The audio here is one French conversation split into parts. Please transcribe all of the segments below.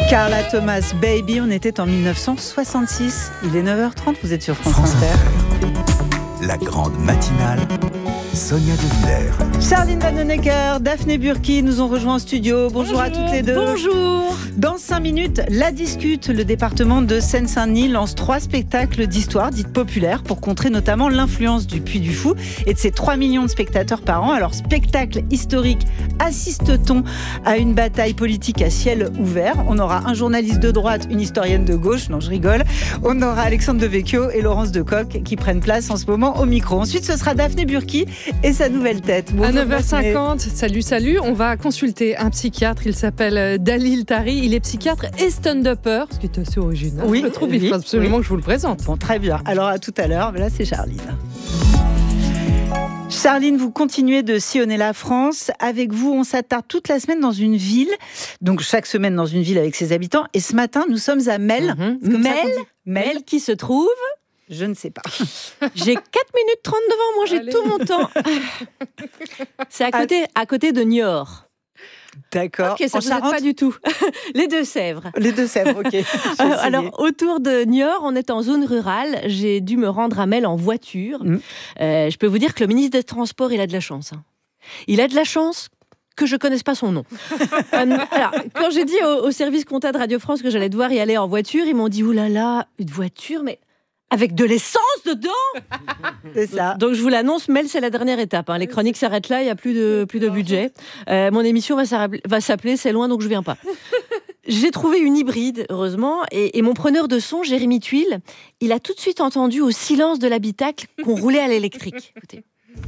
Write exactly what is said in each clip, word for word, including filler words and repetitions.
Carla Thomas, Baby, on était en dix-neuf cent soixante-six. Il est neuf heures trente, vous êtes sur France, France Inter. La grande matinale, Sonia De Villers. Charline Vanhoenacker, Daphné Burki nous ont rejoints en studio. Bonjour, Bonjour à toutes les deux. Bonjour. Dans cinq minutes, la discute. Le département de Seine-Saint-Denis lance trois spectacles d'histoire dites populaires pour contrer notamment l'influence du Puy du Fou et de ses trois millions de spectateurs par an. Alors, spectacle historique, assiste-t-on à une bataille politique à ciel ouvert? On aura un journaliste de droite, une historienne de gauche. Non, je rigole. On aura Alexandre Devecchio et Laurence Decoq qui prennent place en ce moment au micro. Ensuite, ce sera Daphné Burki et sa nouvelle tête. Bonjour, à neuf heures cinquante, Daphné. salut, salut. On va consulter un psychiatre. Il s'appelle Dalil Tari. Il est psychiatre et stand-upper, ce qui est assez original. Oui, je le trouve. Il oui, faut absolument oui. que je vous le présente. Bon, très bien. Alors, à tout à l'heure. Là, c'est Charline. Charline, vous continuez de sillonner la France. Avec vous, on s'attarde toute la semaine dans une ville. Donc, chaque semaine dans une ville avec ses habitants. Et ce matin, nous sommes à Melle. Mm-hmm. Melle, Melle qui se trouve... Je ne sais pas. J'ai quatre minutes trente devant moi, j'ai Allez. tout mon temps. C'est à côté, à côté de Niort. D'accord. Ok, ça ne vous aide pas du tout. Les Deux-Sèvres. Les Deux-Sèvres, ok. Alors, alors, autour de Niort, on est en zone rurale. J'ai dû me rendre à Melle en voiture. Mm. Euh, je peux vous dire que le ministre des Transports, il a de la chance. Hein. Il a de la chance que je ne connaisse pas son nom. euh, alors, quand j'ai dit au, au service compta de Radio France que j'allais devoir y aller en voiture, ils m'ont dit « Ouh là là, une voiture, mais... » avec de l'essence dedans. C'est ça. Donc je vous l'annonce, Melle, c'est la dernière étape. Hein. Les chroniques s'arrêtent là, il n'y a plus de, plus de budget. Euh, mon émission va, va s'appeler C'est loin, donc je ne viens pas. J'ai trouvé une hybride, heureusement, et, et mon preneur de son, Jérémy Tuile, il a tout de suite entendu au silence de l'habitacle qu'on roulait à l'électrique. Écoutez.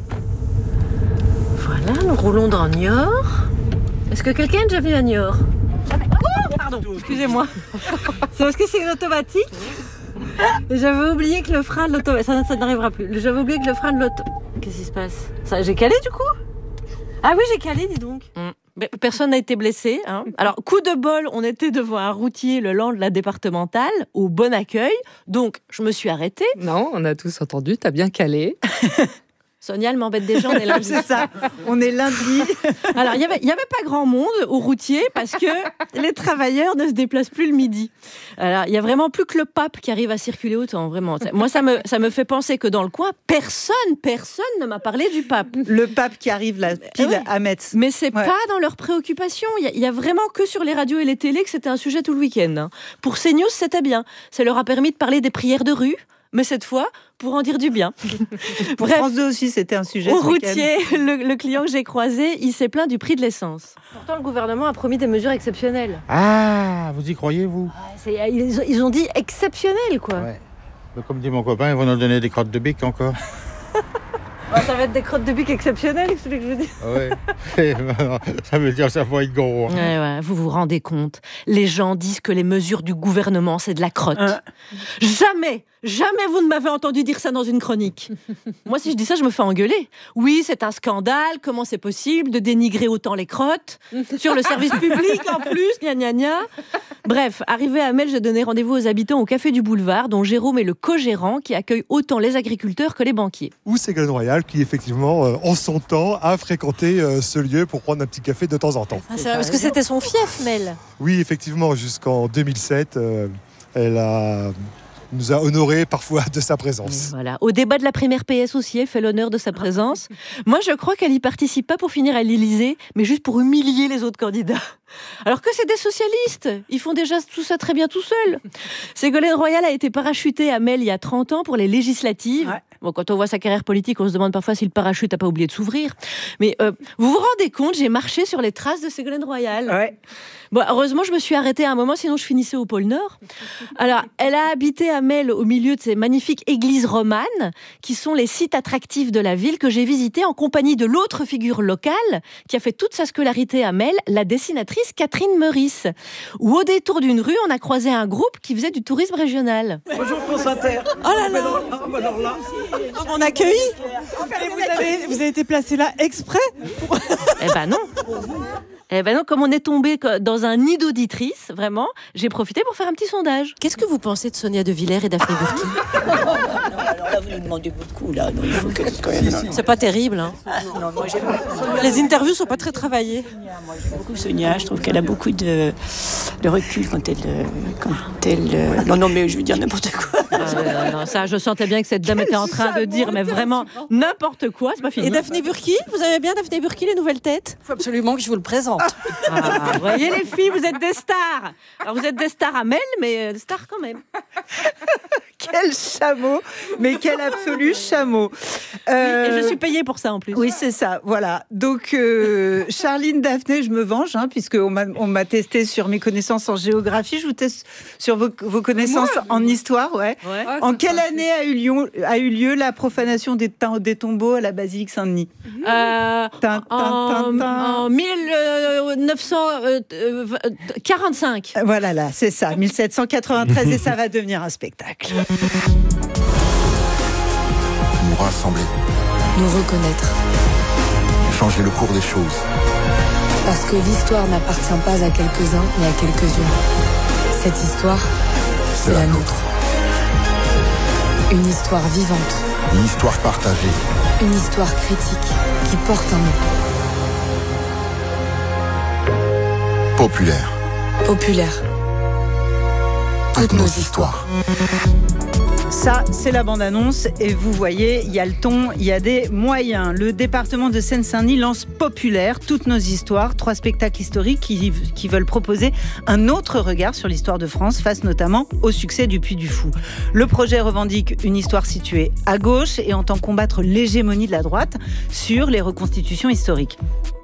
Voilà, nous roulons dans Niort. Est-ce que quelqu'un a déjà vu à Niort? Oh, pardon, excusez-moi. C'est parce que c'est une automatique. J'avais oublié que le frein de l'auto... Ça, ça n'arrivera plus. J'avais oublié que le frein de l'auto... Qu'est-ce qui se passe? Ça, j'ai calé du coup? Ah oui, j'ai calé, dis donc. Mm. Personne n'a été blessé. Hein. Alors, coup de bol, on était devant un routier le long de la départementale, au Bon Accueil. Donc, je me suis arrêtée. Non, on a tous entendu, t'as bien calé. Sonia, elle m'embête déjà, on est lundi. C'est ça, on est lundi. Alors, il n'y avait, y avait pas grand monde au routier parce que les travailleurs ne se déplacent plus le midi. Alors, il n'y a vraiment plus que le pape qui arrive à circuler autant, vraiment. Moi, ça me, ça me fait penser que dans le coin, personne, personne ne m'a parlé du pape. Le pape qui arrive là, pile ouais. à Metz. Mais c'est ouais. pas dans leurs préoccupations. Il y, y a vraiment que sur les radios et les télés que c'était un sujet tout le week-end. Hein. Pour CNews, c'était bien. Ça leur a permis de parler des prières de rue. Mais cette fois, pour en dire du bien. Pour Bref, France deux aussi, c'était un sujet. Au routier, le, le client que j'ai croisé, il s'est plaint du prix de l'essence. Pourtant, le gouvernement a promis des mesures exceptionnelles. Ah, vous y croyez, vous? C'est, ils, ils ont dit exceptionnelles, quoi. Ouais. Comme dit mon copain, ils vont nous donner des crottes de bique encore. Oh, ça va être des crottes de bique exceptionnelles, c'est ce que je veux dire. Oui, ça veut dire que ça va être gros. Hein. Ouais, ouais, vous vous rendez compte? Les gens disent que les mesures du gouvernement, c'est de la crotte. Hein? Jamais, jamais vous ne m'avez entendu dire ça dans une chronique. Moi, si je dis ça, je me fais engueuler. Oui, c'est un scandale. Comment c'est possible de dénigrer autant les crottes sur le service public en plus, gna gna gna. Bref, arrivé à Melle, j'ai donné rendez-vous aux habitants au Café du Boulevard, dont Jérôme est le co-gérant qui accueille autant les agriculteurs que les banquiers. Ou Ségolène Royal, qui effectivement, euh, en son temps, a fréquenté euh, ce lieu pour prendre un petit café de temps en temps. Ah, c'est vrai, parce que c'était son fief, Melle. Oui, effectivement, jusqu'en deux mille sept, euh, elle a... nous a honorés parfois de sa présence. Et voilà. Au débat de la primaire P S aussi, elle fait l'honneur de sa présence. Moi, je crois qu'elle y participe pas pour finir à l'Élysée, mais juste pour humilier les autres candidats. Alors que c'est des socialistes, ils font déjà tout ça très bien tout seuls. Ségolène Royal a été parachutée à Melle il y a trente ans pour les législatives. Ouais. Bon, quand on voit sa carrière politique, on se demande parfois si le parachute n'a pas oublié de s'ouvrir. Mais euh, vous vous rendez compte, j'ai marché sur les traces de Ségolène Royal. Ouais. Bon, heureusement, je me suis arrêtée à un moment, sinon je finissais au pôle Nord. Alors, elle a habité à Melle au milieu de ces magnifiques églises romanes, qui sont les sites attractifs de la ville que j'ai visités en compagnie de l'autre figure locale qui a fait toute sa scolarité à Melle, la dessinatrice Catherine Meurice. Où au détour d'une rue, on a croisé un groupe qui faisait du tourisme régional. Bonjour France Inter. Oh là là. Alors là, on accueille. Vous avez, vous avez été placé là exprès pour... Eh ben non. Eh ben non, comme on est tombé dans un nid d'auditrices, vraiment, j'ai profité pour faire un petit sondage. Qu'est-ce que vous pensez de Sonia De Villers et Daphné Burki? Non, alors là, vous nous demandez beaucoup, là. Non, il faut que, quand même... C'est pas terrible, hein. Non, moi, j'aime Les interviews sont pas très travaillées. Moi, j'aime beaucoup Sonia. Je trouve qu'elle a beaucoup de, de recul quand elle... Quand elle... Non, non, mais je veux dire n'importe quoi. Euh, non, ça, je sentais bien que cette dame était en train de dire, mais vraiment n'importe quoi, c'est pas fini. Et Daphné Burki, vous avez bien Daphné Burki, les nouvelles têtes? Il faut absolument que je vous le présente. Ah, vous voyez les filles, vous êtes des stars. Alors vous êtes des stars à Mel, mais des stars quand même. Quel chameau, mais quel absolu chameau. Euh... Et je suis payée pour ça en plus. Oui, c'est ça, voilà. Donc, euh, Charline, Daphné, je me venge, hein, puisqu'on m'a, on m'a testé sur mes connaissances en géographie, je vous teste sur vos, vos connaissances Moi, en histoire. Ouais. Ouais. Ah, en quelle année a eu, lieu, a eu lieu la profanation des, des tombeaux à la basilique Saint-Denis? euh, tin, tin, tin, tin. En mille neuf cent quarante-cinq. Voilà, là, c'est ça, mille sept cent quatre-vingt-treize, et ça va devenir un spectacle. Nous rassembler. Nous reconnaître. Changer le cours des choses. Parce que l'histoire n'appartient pas à quelques-uns mais à quelques-unes. Cette histoire, c'est, c'est la nôtre. nôtre. Une histoire vivante. Une histoire partagée. Une histoire critique qui porte un nom. Populaire. Populaire. Toutes, Toutes nos histoires. Ça, c'est la bande-annonce et vous voyez, il y a le ton, il y a des moyens. Le département de Seine-Saint-Denis lance Populaire, toutes nos histoires, trois spectacles historiques qui, qui veulent proposer un autre regard sur l'histoire de France face notamment au succès du Puy du Fou. Le projet revendique une histoire située à gauche et entend combattre l'hégémonie de la droite sur les reconstitutions historiques.